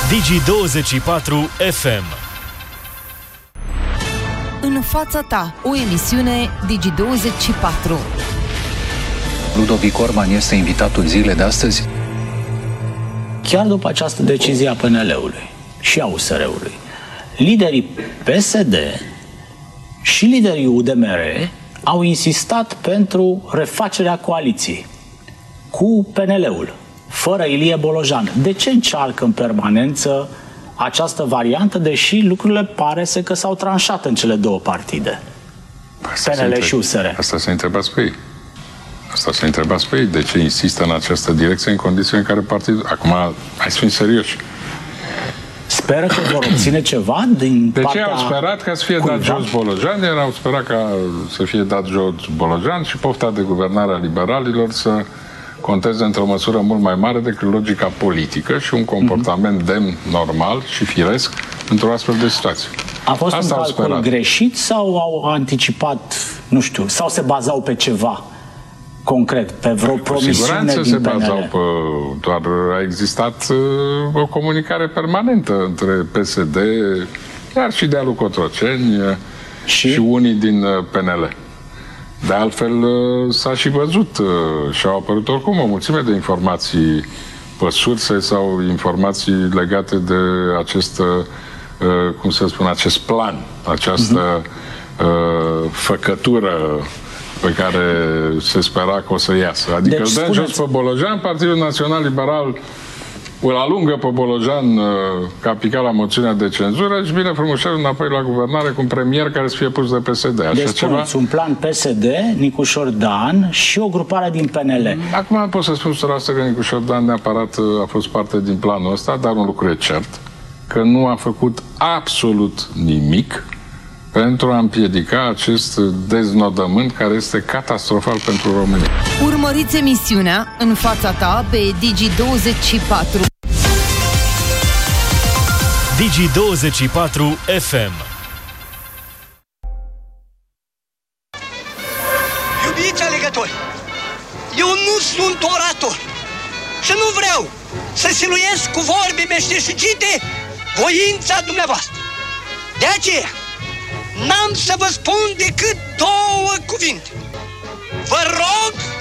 Digi24 FM. În fața ta, o emisiune Digi24. Ludovic Orban este invitatul zilei de astăzi. Chiar după această decizie a PNL-ului și a USR-ului, liderii PSD și liderii UDMR au insistat pentru refacerea coaliției cu PNL-ul, fără Ilie Bolojan. De ce încearcă în permanență această variantă, deși lucrurile pare că s-au tranșat în cele două partide, PNL și USR? Asta să întrebați pe ei. De ce insistă în această direcție în condiții în care partidul... Acum, hai să fim serioși. Speră că vor obține ceva din partea... De ce au sperat ca să fie dat jos Bolojan? Au sperat ca să fie dat jos Bolojan și pofta de guvernare a liberalilor să conteze într-o măsură mult mai mare decât logica politică și un comportament demn, normal și firesc într-o astfel de situație. A fost un calcul greșit sau au anticipat, nu știu, sau se bazau pe ceva concret, pe vreo promisiune din PNL? Bazau pe... Doar a existat o comunicare permanentă între PSD, chiar și de Alu Cotroceni și unii din PNL. De altfel, s-a și văzut și au apărut oricum o mulțime de informații pe surse sau informații legate de acest, cum să spun, acest plan, această făcătură pe care se spera că o să iasă. Adică îl dăm jos pe Bolojan, Partidul Național Liberal îl alungă pe Bolojan că a picat la moțiunea de cenzură și vine frumușel înapoi la guvernare cu un premier care să fie pus de PSD. Așa deci ceva? Un plan PSD, Nicușor Dan și o grupare din PNL. Acum pot să spun asta că Nicușor Dan neapărat a fost parte din planul ăsta, dar un lucru e cert, că nu a făcut absolut nimic pentru a împiedica acest deznodământ care este catastrofal pentru România. Urmăriți emisiunea În fața ta pe Digi24. Digi24 FM. Iubiți alegători, eu nu sunt orator și nu vreau să siluiesc cu vorbe meșteșugite voința dumneavoastră. De aceea, n-am să vă spun decât două cuvinte. Vă rog